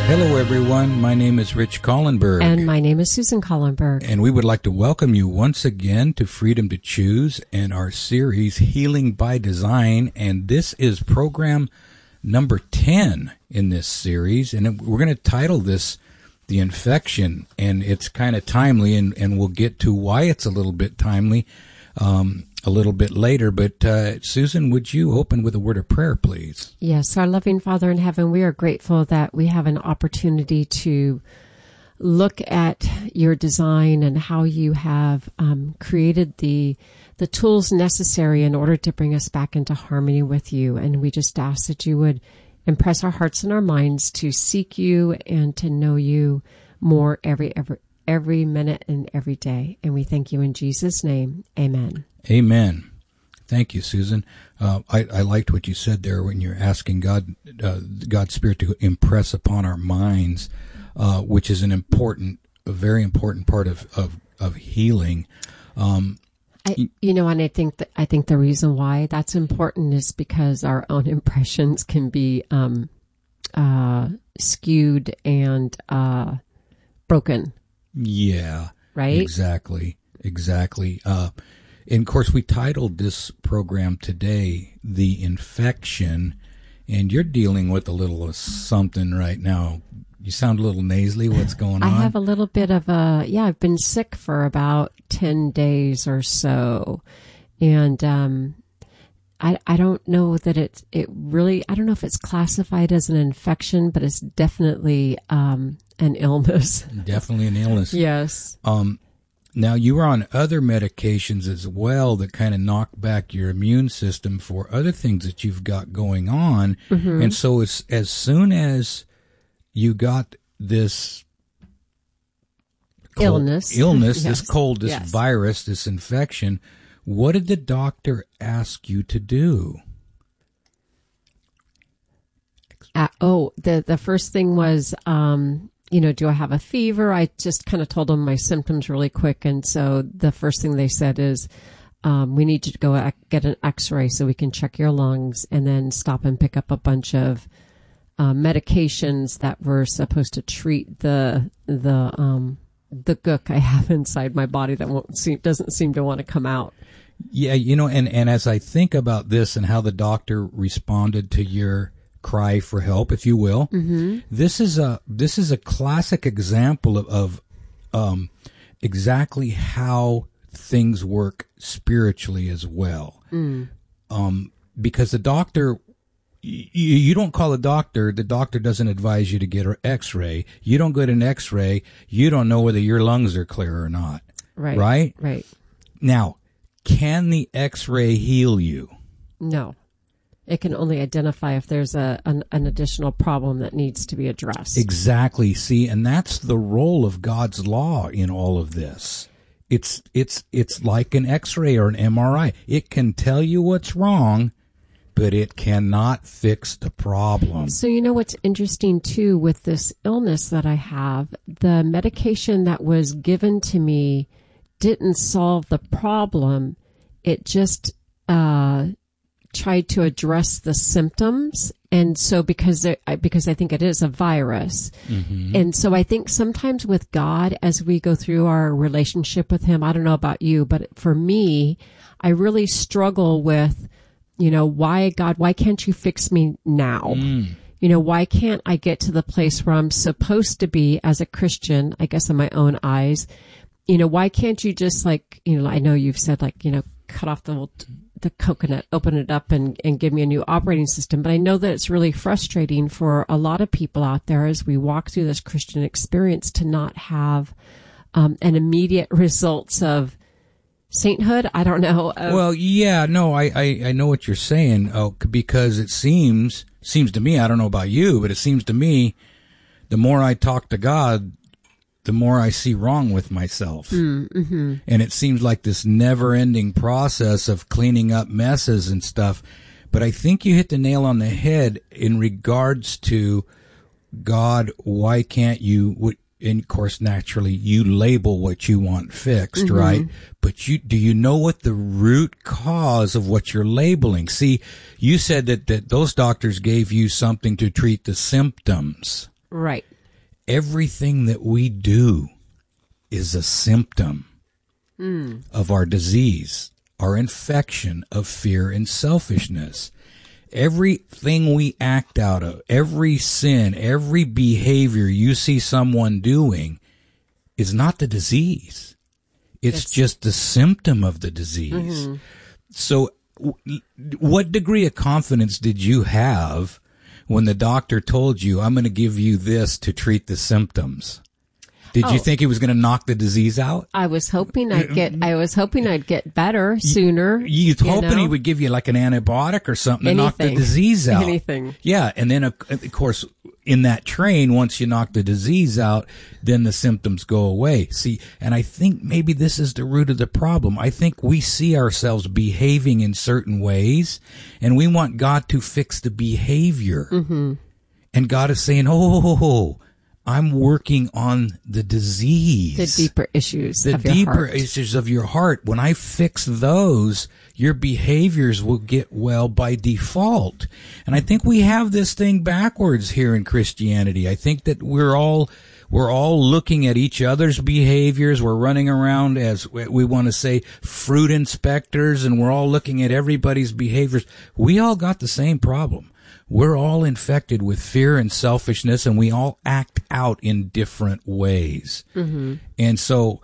Hello, everyone. My name is Rich Collenberg. And my name is Susan Collenberg. And we would like to welcome you once again to Freedom to Choose and our series, Healing by Design. And this is program number 10 in this series. And we're going to title this The Infection. And it's kind of timely, and we'll get to why it's a little bit timely a little bit later. But Susan, would you open with a word of prayer, please? Yes, our loving Father in heaven, we are grateful that we have an opportunity to look at your design and how you have created the tools necessary in order to bring us back into harmony with you. And we just ask that you would impress our hearts and our minds to seek you and to know you more every minute and every day. And we thank you in Jesus' name. Amen. Amen. Thank you, Susan. I liked what you said there when you're asking God's Spirit to impress upon our minds, which is a very important part of healing. And I think the reason why that's important is because our own impressions can be skewed and broken. Yeah. Right? Exactly. And of course, we titled this program today, The Infection, and you're dealing with a little something right now. You sound a little nasally. What's going on? I have a little bit of I've been sick for about 10 days or so. And I don't know that I don't know if it's classified as an infection, but it's definitely an illness. Definitely an illness. Yes. Now, you were on other medications as well that kind of knock back your immune system for other things that you've got going on. Mm-hmm. And so as soon as you got this illness, yes. This cold, this yes. virus, this infection, what did the doctor ask you to do? The first thing was... do I have a fever? I just kind of told them my symptoms really quick. And so the first thing they said is, we need you to go get an x-ray so we can check your lungs, and then stop and pick up a bunch of medications that were supposed to treat the gook I have inside my body that doesn't seem to want to come out. Yeah. And as I think about this and how the doctor responded to your cry for help, if you will. Mm-hmm. This is a classic example of exactly how things work spiritually as well. Mm. Because the doctor, you don't call the doctor doesn't advise you to get an x-ray. You don't get an x-ray, you don't know whether your lungs are clear or not. Right? Right. Now, can the x-ray heal you? No. It can only identify if there's an additional problem that needs to be addressed. Exactly. See, and that's the role of God's law in all of this. It's like an X-ray or an MRI. It can tell you what's wrong, but it cannot fix the problem. So what's interesting too with this illness that I have, the medication that was given to me didn't solve the problem. It just tried to address the symptoms. And so because I think it is a virus. Mm-hmm. And so I think sometimes with God, as we go through our relationship with him, I don't know about you, but for me, I really struggle with, why God, why can't you fix me now? Mm. Why can't I get to the place where I'm supposed to be as a Christian, I guess in my own eyes? Why can't you just I know you've said cut off the coconut, open it up and give me a new operating system. But I know that it's really frustrating for a lot of people out there as we walk through this Christian experience to not have an immediate results of sainthood. I don't know. Well, yeah, no, I know what you're saying. Because it seems to me, I don't know about you, but it seems to me, the more I talk to God, the more I see wrong with myself. Mm-hmm. And it seems like this never-ending process of cleaning up messes and stuff. But I think you hit the nail on the head in regards to God, why can't you, and of course, naturally, you label what you want fixed, mm-hmm. right? But do you know what the root cause of what you're labeling? See, you said that those doctors gave you something to treat the symptoms. Right. everything that we do is a symptom of our disease, our infection of fear and selfishness. Everything we act out of, every sin, every behavior you see someone doing is not the disease. It's just the symptom of the disease. So what degree of confidence did you have when the doctor told you, I'm going to give you this to treat the symptoms? Did you think he was going to knock the disease out? I was hoping I'd get better sooner. You hoping he would give you like an antibiotic or something to knock the disease out. Anything. Yeah. And then, of course, in that train, once you knock the disease out, then the symptoms go away. See, and I think maybe this is the root of the problem. I think we see ourselves behaving in certain ways, and we want God to fix the behavior. And God is saying, oh, I'm working on the disease. The deeper issues of your heart. The deeper issues of your heart. When I fix those, your behaviors will get well by default. And I think we have this thing backwards here in Christianity. I think that we're all looking at each other's behaviors. We're running around as we want to say fruit inspectors, and we're all looking at everybody's behaviors. We all got the same problem. We're all infected with fear and selfishness, and we all act out in different ways. And so,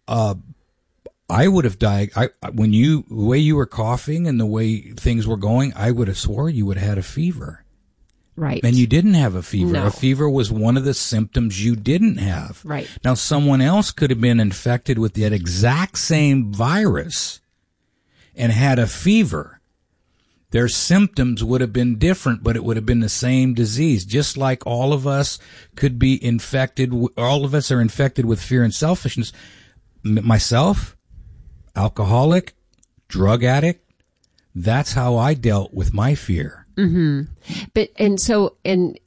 I would have died when the way you were coughing and the way things were going, I would have swore you would have had a fever. Right. And you didn't have a fever. No. A fever was one of the symptoms you didn't have. Right. Now, someone else could have been infected with that exact same virus and had a fever. Their symptoms would have been different, but it would have been the same disease. Just like all of us could be infected, all of us are infected with fear and selfishness. Myself, alcoholic, drug addict, that's how I dealt with my fear. But so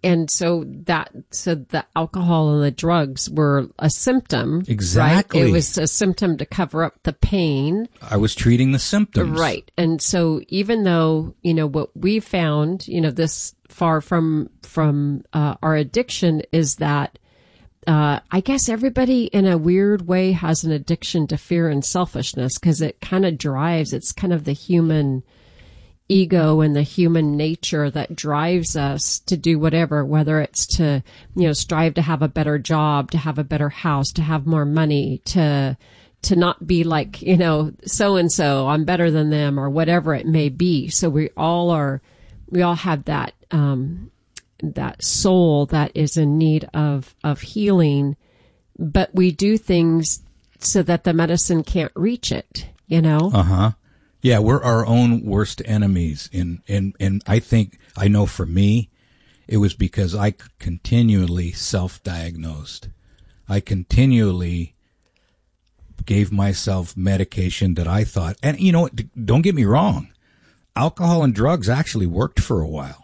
the alcohol and the drugs were a symptom. Exactly. Right? It was a symptom to cover up the pain. I was treating the symptoms. Right. And so even though, what we found, this far from our addiction is that, I guess everybody in a weird way has an addiction to fear and selfishness because it kind of drives, it's kind of the human ego and the human nature that drives us to do whatever, whether it's to, strive to have a better job, to have a better house, to have more money, to not be like, so-and-so, I'm better than them or whatever it may be. So we all have that, that soul that is in need of healing, but we do things so that the medicine can't reach it, Yeah, we're our own worst enemies. And I know for me, it was because I continually self-diagnosed. I continually gave myself medication that I thought, and you know what, don't get me wrong, alcohol and drugs actually worked for a while.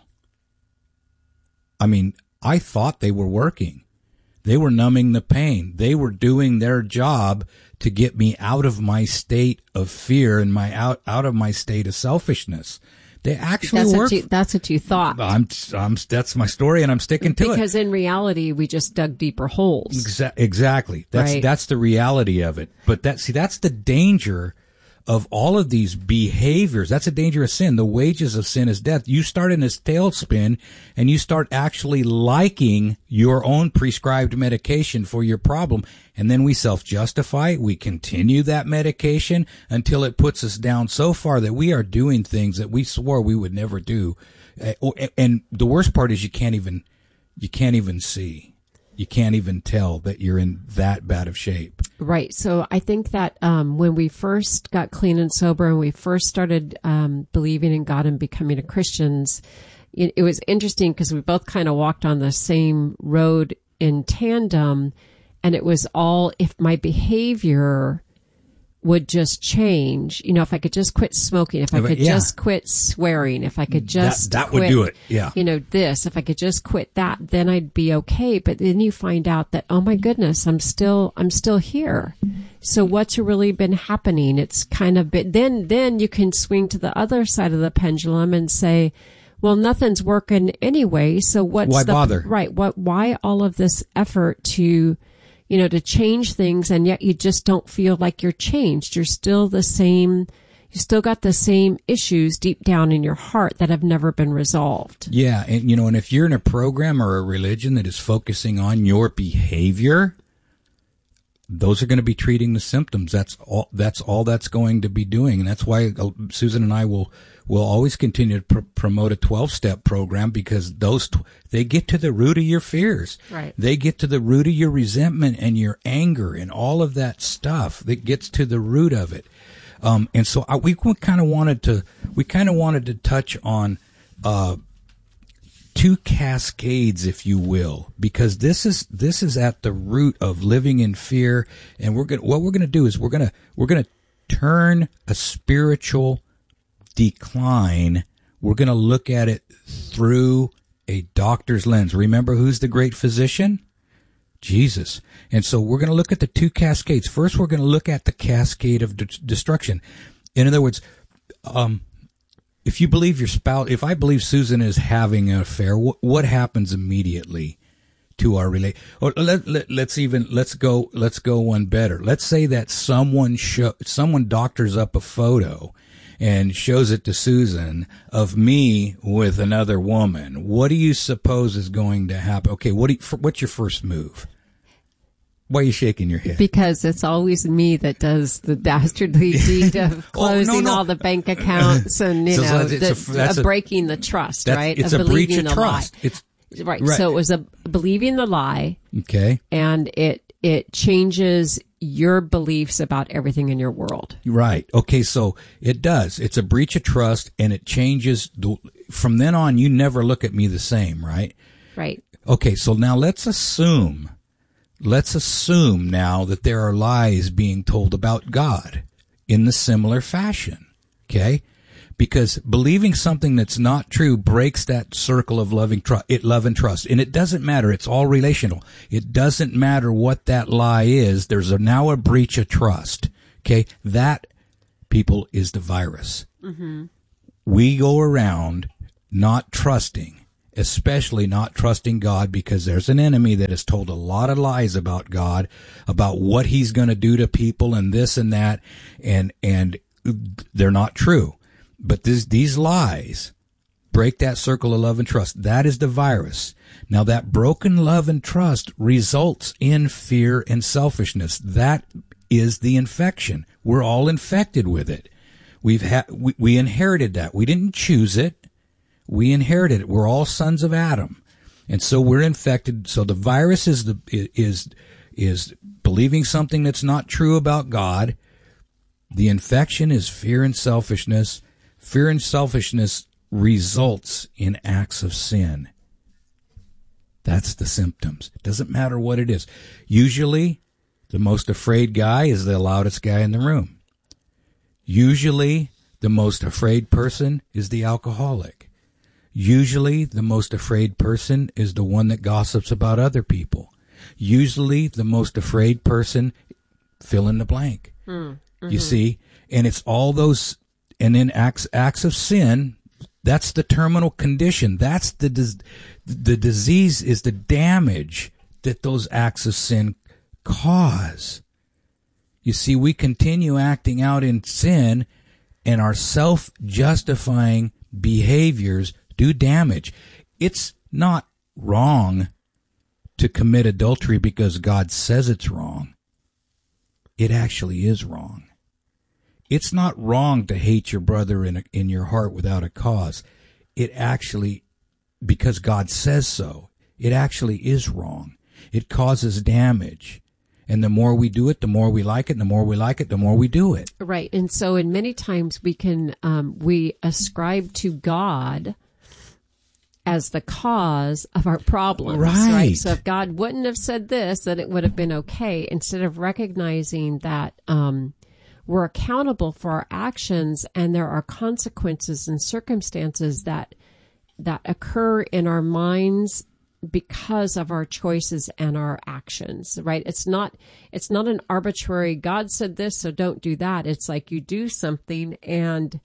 I mean, I thought they were working. They were numbing the pain. They were doing their job to get me out of my state of fear and out of my state of selfishness. They actually worked. That's what you thought. That's my story, and I'm sticking to it. Because in reality, we just dug deeper holes. Exactly. That's the reality of it. But that's the danger of all of these behaviors. That's a dangerous sin. The wages of sin is death. You start in this tailspin and you start actually liking your own prescribed medication for your problem. And then we self-justify. We continue that medication until it puts us down so far that we are doing things that we swore we would never do. And the worst part is you can't even see. You can't even tell that you're in that bad of shape. Right. So I think that when we first got clean and sober and we first started believing in God and becoming Christians, it was interesting because we both kind of walked on the same road in tandem. And it was all, if my behavior would just change, if I could just quit smoking, if I could just quit swearing, if I could just that quit, would do it. Yeah. If I could just quit that, then I'd be okay. But then you find out that, oh my goodness, I'm still here. So what's really been happening? It's kind of been, then you can swing to the other side of the pendulum and say, well, nothing's working anyway. So why bother? Right. Why all of this effort to, to change things, and yet you just don't feel like you're changed. You're still the same. You still got the same issues deep down in your heart that have never been resolved. Yeah. And, and if you're in a program or a religion that is focusing on your behavior, those are going to be treating the symptoms. That's all that's going to be doing. And that's why Susan and I will always continue to promote a 12-step program, because they get to the root of your fears. Right. They get to the root of your resentment and your anger and all of that stuff that gets to the root of it. And so we kind of wanted to touch on, two cascades, if you will, because this is at the root of living in fear. And what we're going to do is we're going to turn a spiritual decline. We're going to look at it through a doctor's lens. Remember, who's the great physician? Jesus. And so we're going to look at the two cascades. First, we're going to look at the cascade of destruction. In other words, if you believe your spouse, if I believe Susan is having an affair, what happens immediately to our relate? Or let's go one better. Let's say that someone doctors up a photo and shows it to Susan of me with another woman. What do you suppose is going to happen? Okay, what's your first move? Why are you shaking your head? Because it's always me that does the dastardly deed of closing all the bank accounts and, breaking the trust, right? It's a breach of trust. Right. So it was believing the lie. Okay. And it changes your beliefs about everything in your world. Right. Okay. So it does. It's a breach of trust, and it changes. From then on, you never look at me the same, right? Right. Okay. So now let's assume now that there are lies being told about God in the similar fashion. Okay. Because believing something that's not true breaks that circle of love and trust. And it doesn't matter. It's all relational. It doesn't matter what that lie is. There's now a breach of trust. Okay. That, people, is the virus. Mm-hmm. We go around not trusting, especially not trusting God, because there's an enemy that has told a lot of lies about God, about what he's going to do to people and this and that. And they're not true. But these lies break that circle of love and trust. That is the virus. Now, that broken love and trust results in fear and selfishness. That is the infection. We're all infected with it. We inherited that. We didn't choose it. We inherited it. We're all sons of Adam. And so we're infected. So the virus is believing something that's not true about God. The infection is fear and selfishness. Fear and selfishness results in acts of sin. That's the symptoms. It doesn't matter what it is. Usually, the most afraid guy is the loudest guy in the room. Usually, the most afraid person is the alcoholic. Usually, the most afraid person is the one that gossips about other people. Usually, the most afraid person, fill in the blank. Mm-hmm. You see? And it's all those... And then acts of sin, that's the terminal condition. That's the disease, is the damage that those acts of sin cause. You see, we continue acting out in sin, and our self-justifying behaviors do damage. It's not wrong to commit adultery because God says it's wrong. It actually is wrong. It's not wrong to hate your brother in your heart without a cause. It actually, because God says so, it actually is wrong. It causes damage. And the more we do it, the more we like it, and the more we like it, the more we do it. Right. And so in many times we ascribe to God as the cause of our problems. Right. So if God wouldn't have said this, then it would have been okay, instead of recognizing that, we're accountable for our actions, and there are consequences and circumstances that occur in our minds because of our choices and our actions, right? It's not an arbitrary, God said this, so don't do that. It's like you do something and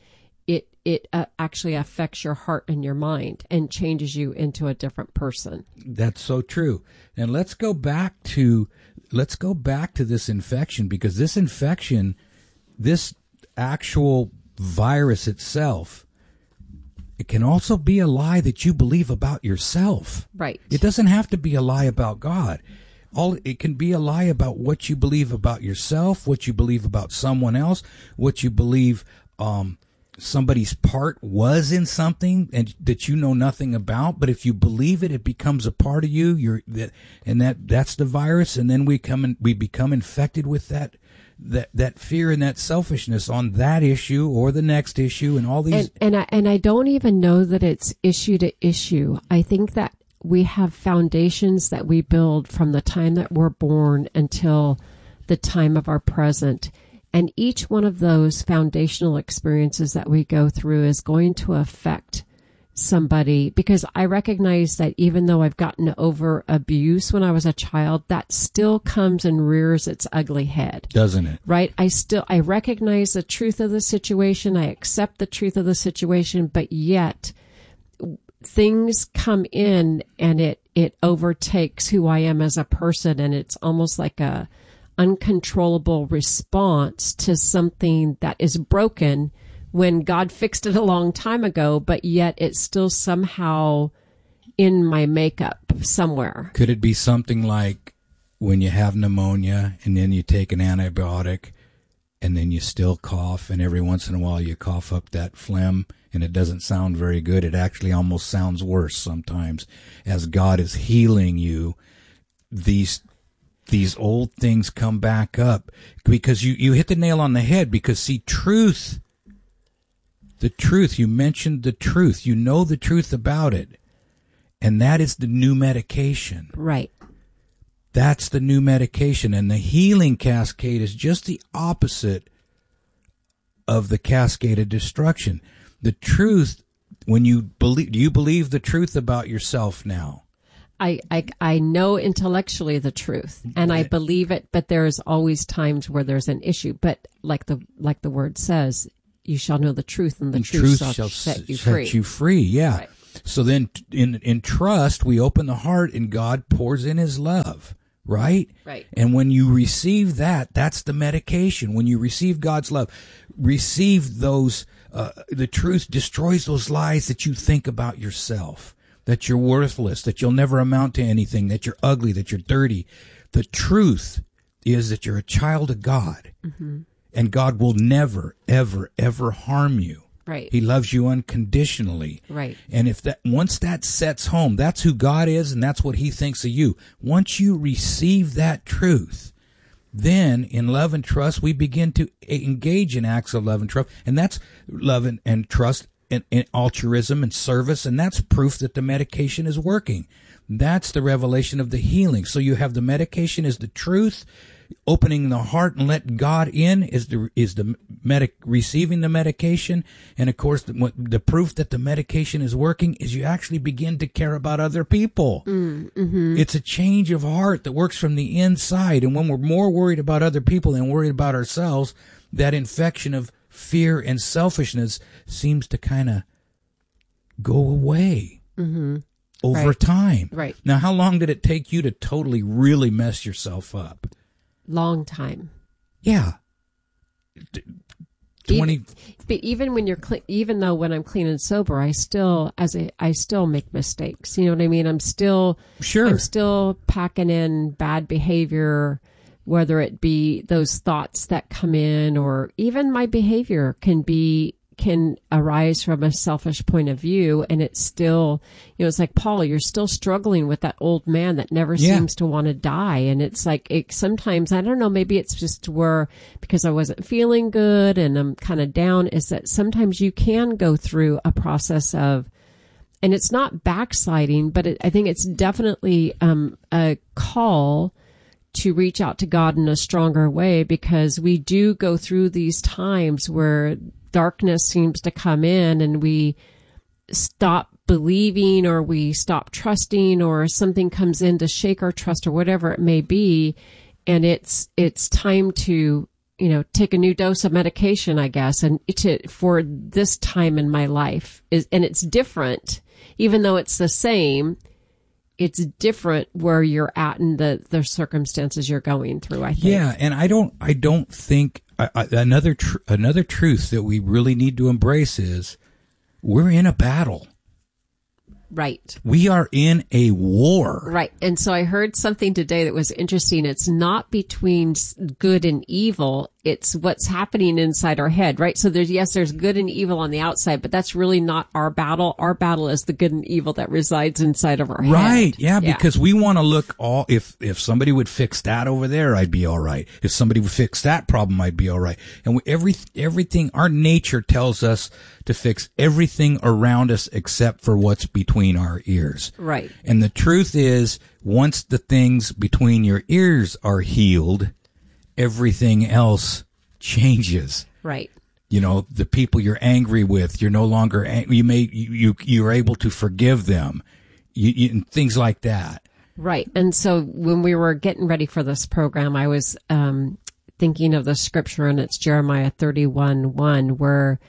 it actually affects your heart and your mind and changes you into a different person. That's so true. And let's go back to this infection, because this actual virus itself, it can also be a lie that you believe about yourself. Right. It doesn't have to be a lie about God. It can be a lie about what you believe about yourself, what you believe about someone else, what you believe somebody's part was in something and that you know nothing about. But if you believe it, it becomes a part of you. That's the virus, and then we become infected with that fear and that selfishness on that issue or the next issue and all these. And I don't even know that it's issue to issue. I think that we have foundations that we build from the time that we're born until the time of our present. And each one of those foundational experiences that we go through is going to affect somebody, because I recognize that even though I've gotten over abuse when I was a child, that still comes and rears its ugly head. Doesn't it? Right? I recognize the truth of the situation. I accept the truth of the situation, but yet things come in and it overtakes who I am as a person, and it's almost like a uncontrollable response to something that is broken when God fixed it a long time ago, but yet it's still somehow in my makeup somewhere. Could it be something like when you have pneumonia and then you take an antibiotic and then you still cough, and every once in a while you cough up that phlegm and it doesn't sound very good? It actually almost sounds worse sometimes. As God is healing you, these old things come back up, because you hit the nail on the head. Because see, the truth, you mentioned the truth, you know the truth about it, and that is the new medication. Right. That's the new medication, and the healing cascade is just the opposite of the cascade of destruction. The truth, when do you believe the truth about yourself now? I know intellectually the truth, and I believe it, but there's always times where there's an issue. But like the word says, you shall know the truth, and the truth shall set you free. Set you free, yeah. Right. So then in trust, we open the heart and God pours in his love, right? Right. And when you receive that, that's the medication. When you receive God's love, receive those, the truth destroys those lies that you think about yourself. That you're worthless, that you'll never amount to anything, that you're ugly, that you're dirty. The truth is that you're a child of God, mm-hmm. and God will never, ever, ever harm you. Right. He loves you unconditionally. Right. And once that sets home, that's who God is, and that's what he thinks of you. Once you receive that truth, then in love and trust, we begin to engage in acts of love and trust, and that's love and trust. And altruism and service, and that's proof that the medication is working. That's the revelation of the healing. So you have the medication is the truth, opening the heart and letting God in is receiving the medication, and of course the proof that the medication is working is you actually begin to care about other people. Mm-hmm. It's a change of heart that works from the inside, and when we're more worried about other people than worried about ourselves, that infection of fear and selfishness seems to kind of go away over time. Right. Now, how long did it take you to totally, really mess yourself up? Long time. Yeah. 20. Even when you're even though when I'm clean and sober, I still make mistakes. You know what I mean? I'm still packing in bad behavior, whether it be those thoughts that come in, or even my behavior can arise from a selfish point of view. And it's still, it's like, Paula, you're still struggling with that old man that never seems to want to die. And it's like, sometimes, I don't know, maybe it's just where, because I wasn't feeling good and I'm kind of down, is that sometimes you can go through a process of, and it's not backsliding, but I think it's definitely a call to reach out to God in a stronger way, because we do go through these times where darkness seems to come in and we stop believing, or we stop trusting, or something comes in to shake our trust, or whatever it may be. And it's time to take a new dose of medication, I guess, and for this time in my life and it's different, even though it's the same. It's different where you're at in the circumstances you're going through, I think. Yeah, and I don't think another truth that we really need to embrace is we're in a battle. Right. We are in a war. Right. And so I heard something today that was interesting. It's not between good and evil. It's what's happening inside our head, right? So there's good and evil on the outside, but that's really not our battle. Our battle is the good and evil that resides inside of our head. Right. Yeah. Because we want to look if somebody would fix that over there, I'd be all right. If somebody would fix that problem, I'd be all right. And everything, our nature tells us to fix everything around us except for what's between our ears. Right. And the truth is, once the things between your ears are healed, everything else changes. Right. The people you're angry with, you're no longer you're able to forgive them. Things like that. Right. And so when we were getting ready for this program, I was thinking of the scripture, and it's Jeremiah 31:1, where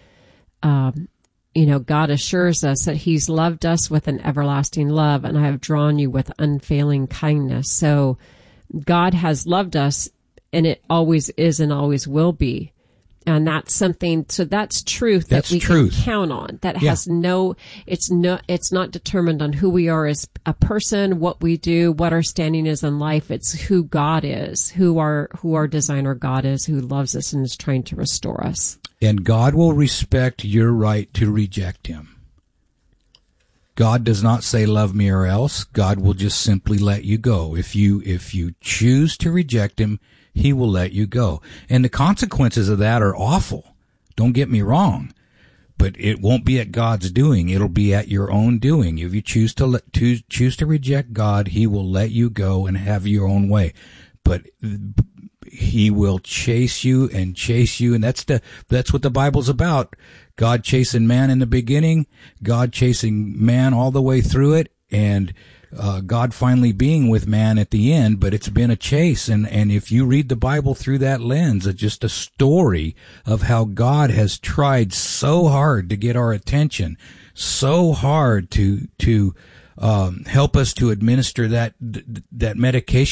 God assures us that he's loved us with an everlasting love, and I have drawn you with unfailing kindness. So God has loved us, and it always is and always will be. And that's something, so that's truth that we can count on. That has it's not determined on who we are as a person, what we do, what our standing is in life. It's who God is, who our designer God is, who loves us and is trying to restore us. And God will respect your right to reject him. God does not say, love me or else. God will just simply let you go. If you choose to reject him, he will let you go. And the consequences of that are awful. Don't get me wrong. But it won't be at God's doing. It'll be at your own doing. If you choose to reject God, he will let you go and have your own way. But he will chase you, and that's what the Bible's about. God chasing man in the beginning, God chasing man all the way through it, and God finally being with man at the end. But it's been a chase, and if you read the Bible through that lens, it's just a story of how God has tried so hard to get our attention, so hard to help us to administer that medication